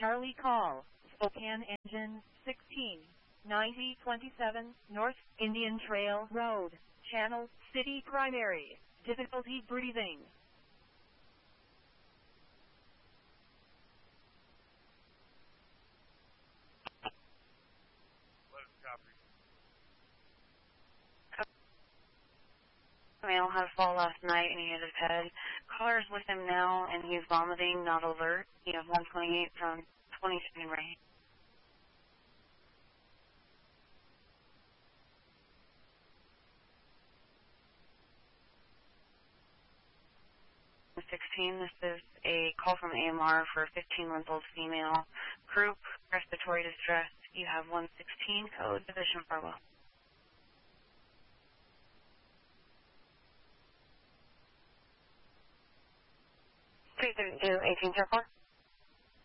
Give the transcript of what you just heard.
Charlie call, Spokane engine 169027 North Indian Trail Road, Channel City Primary, difficulty breathing. Male had a fall last night and he hit his head. Caller's with him now and he's vomiting, not alert. He has 128 from 22 right. 16, this is a call from AMR for a 15-month-old female. Group, respiratory distress. You have 116, code, division Farwell. 332, 1804.